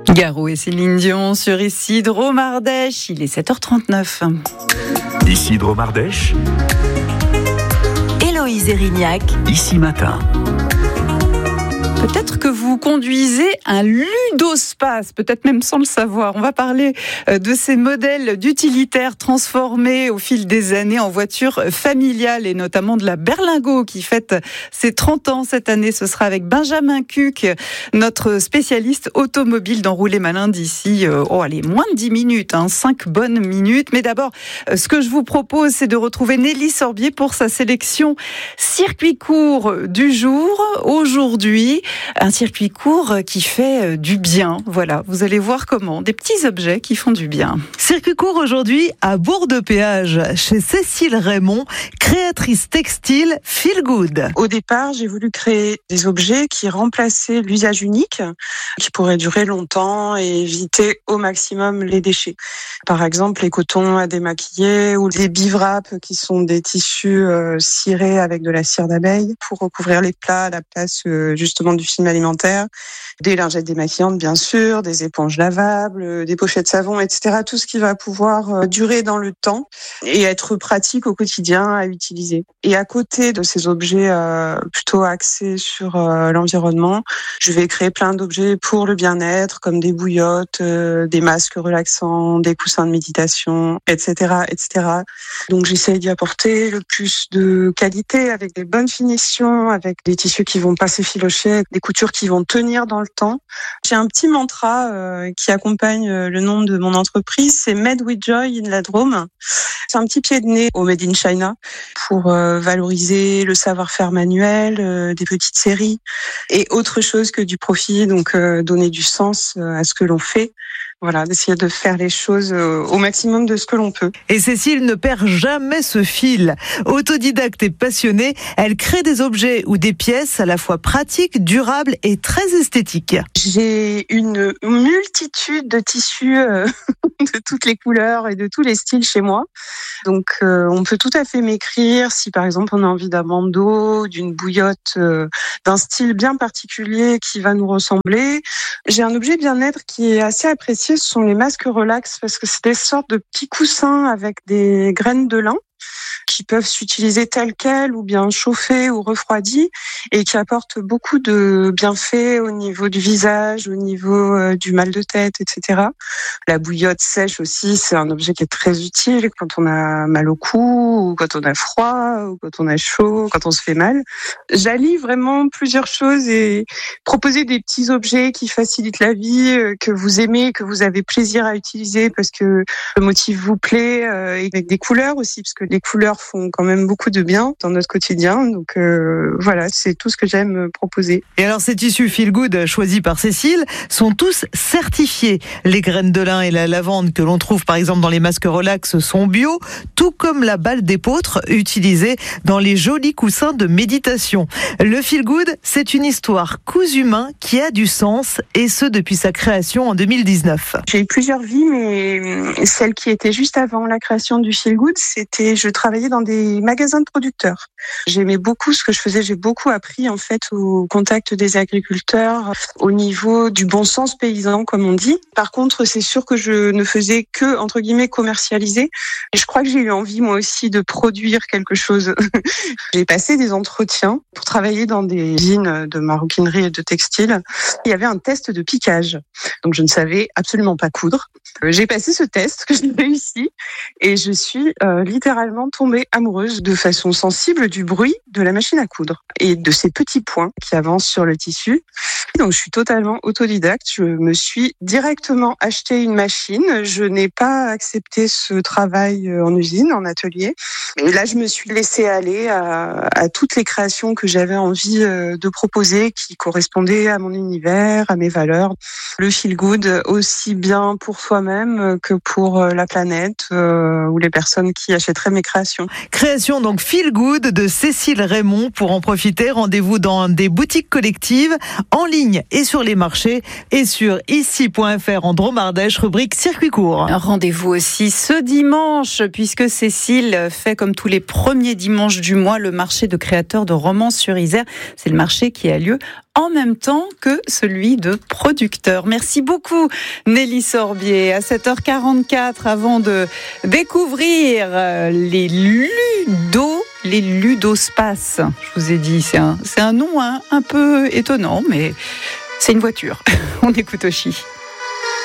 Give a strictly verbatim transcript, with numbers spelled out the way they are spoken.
Garou et Céline Dion sur Isidro Mardèche, il est sept heures trente-neuf. Isidro Mardèche, Héloïse Erignac, ici matin. Peut-être que vous conduisez un ludospace, peut-être même sans le savoir. On va parler de ces modèles d'utilitaires transformés au fil des années en voitures familiales et notamment de la Berlingo qui fête ses trente ans cette année. Ce sera avec Benjamin Cuc, notre spécialiste automobile dans Rouler Malin d'ici, oh allez, moins de dix minutes, hein, cinq bonnes minutes. Mais d'abord, ce que je vous propose, c'est de retrouver Nelly Sorbier pour sa sélection circuit court du jour. Aujourd'hui, un circuit court qui fait du bien. Voilà, vous allez voir comment. Des petits objets qui font du bien. Circuit court aujourd'hui à Bourg-de-Péage, chez Cécile Raymond, créatrice textile Feel Good. Au départ, j'ai voulu créer des objets qui remplaçaient l'usage unique, qui pourraient durer longtemps et éviter au maximum les déchets. Par exemple, les cotons à démaquiller ou les bivraps qui sont des tissus euh, cirés avec de la cire d'abeille pour recouvrir les plats à la place euh, justement du film alimentaire, des lingettes démaquillantes bien sûr, des éponges lavables, des pochettes savon, et cetera. Tout ce qui va pouvoir durer dans le temps et être pratique au quotidien à utiliser. Et à côté de ces objets euh, plutôt axés sur euh, l'environnement, je vais créer plein d'objets pour le bien-être, comme des bouillottes, euh, des masques relaxants, des coussins de méditation, et cetera, et cetera. Donc j'essaye d'y apporter le plus de qualité avec des bonnes finitions, avec des tissus qui vont pas s'effilocher, des coutures qui vont tenir dans le temps. J'ai un petit mantra euh, qui accompagne le nom de mon entreprise, c'est Made with Joy in la Drôme. C'est un petit pied de nez au Made in China pour euh, valoriser le savoir-faire manuel, euh, des petites séries et autre chose que du profit, donc euh, donner du sens euh, à ce que l'on fait. Voilà, d'essayer de faire les choses au maximum de ce que l'on peut. Et Cécile ne perd jamais ce fil. Autodidacte et passionnée, elle crée des objets ou des pièces à la fois pratiques, durables et très esthétiques. J'ai une multitude de tissus euh, de toutes les couleurs et de tous les styles chez moi. Donc euh, on peut tout à fait m'écrire si par exemple on a envie d'un bandeau, d'une bouillotte, euh, d'un style bien particulier qui va nous ressembler. J'ai un objet bien-être qui est assez apprécié. Ce sont les masques relax parce que c'est des sortes de petits coussins avec des graines de lin qui peuvent s'utiliser tels quels ou bien chauffés ou refroidis et qui apportent beaucoup de bienfaits au niveau du visage, au niveau euh, du mal de tête, et cetera. La bouillotte sèche aussi, c'est un objet qui est très utile quand on a mal au cou, ou quand on a froid, ou quand on a chaud, quand on se fait mal. J'allie vraiment plusieurs choses et proposer des petits objets qui facilitent la vie, euh, que vous aimez, que vous avez plaisir à utiliser parce que le motif vous plaît, euh, et avec des couleurs aussi, parce que les couleurs font quand même beaucoup de bien dans notre quotidien. Donc euh, voilà, c'est tout ce que j'aime proposer. Et alors ces tissus Feel Good choisis par Cécile sont tous certifiés. Les graines de lin et la lavande que l'on trouve par exemple dans les masques relax sont bio, tout comme la balle d'épeautre utilisée dans les jolis coussins de méditation. Le Feel Good, c'est une histoire cousu main qui a du sens et ce depuis sa création en deux mille dix-neuf. J'ai eu plusieurs vies, mais celle qui était juste avant la création du Feel Good, c'était je travaillais dans des magasins de producteurs. J'aimais beaucoup ce que je faisais, j'ai beaucoup appris en fait au contact des agriculteurs, au niveau du bon sens paysan comme on dit. Par contre, c'est sûr que je ne faisais que entre guillemets commercialiser et je crois que j'ai eu envie moi aussi de produire quelque chose. J'ai passé des entretiens pour travailler dans des usines de maroquinerie et de textile. Il y avait un test de piquage. Donc je ne savais absolument pas coudre. J'ai passé ce test que j'ai réussi et je suis euh, littéralement tombée amoureuse de façon sensible du bruit de la machine à coudre et de ces petits points qui avancent sur le tissu. Donc je suis totalement autodidacte, je me suis directement acheté une machine, je n'ai pas accepté ce travail en usine, en atelier. Et là je me suis laissée aller à, à toutes les créations que j'avais envie de proposer qui correspondaient à mon univers, à mes valeurs. Le feel good aussi bien pour soi-même que pour la planète euh, ou les personnes qui achèteraient mes créations. Création donc Feel Good de Cécile Raymond. Pour en profiter, rendez-vous dans des boutiques collectives, en ligne et sur les marchés et sur ici point f r en Drôme-Ardèche, rubrique circuit court. Rendez-vous aussi ce dimanche puisque Cécile fait comme tous les premiers dimanches du mois le marché de créateurs de Romans-sur-Isère. C'est le marché qui a lieu en même temps que celui de producteur. Merci beaucoup Nelly Sorbier. À sept heures quarante-quatre, avant de découvrir les ludos, les ludospaces. Je vous ai dit, c'est un, c'est un nom hein, un peu étonnant, mais c'est une voiture. On écoute Oshi.